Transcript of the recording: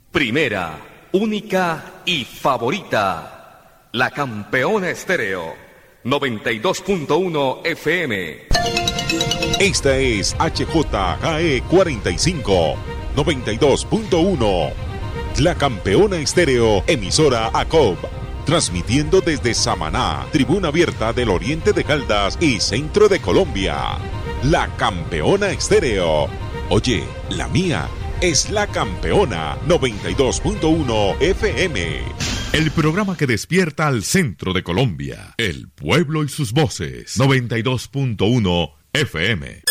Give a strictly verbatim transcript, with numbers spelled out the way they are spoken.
Primera, única y favorita. La Campeona Estéreo. noventa y dos punto uno F M. Esta es H J G E cuarenta y cinco, noventa y dos punto uno. La Campeona Estéreo, emisora A C O B. Transmitiendo desde Samaná, tribuna abierta del oriente de Caldas y centro de Colombia. La Campeona Estéreo. Oye, la mía es La Campeona, noventa y dos punto uno F M. El programa que despierta al centro de Colombia. El pueblo y sus voces. noventa y dos punto uno F M.